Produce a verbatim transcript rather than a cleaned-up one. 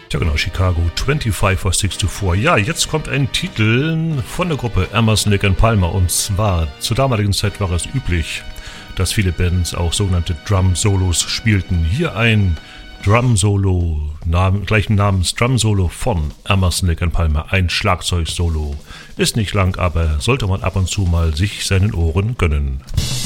Ja genau, Chicago fünfundzwanzig for sixty-four. Ja, jetzt kommt ein Titel von der Gruppe Emerson, Lake and Palmer. Und zwar, zur damaligen Zeit war es üblich, dass viele Bands auch sogenannte Drum-Solos spielten. Hier ein Drum-Solo, Namen, gleichen Namens Drum-Solo von Emerson, Lake and Palmer. Ein Schlagzeug-Solo. Ist nicht lang, aber sollte man ab und zu mal sich seinen Ohren gönnen.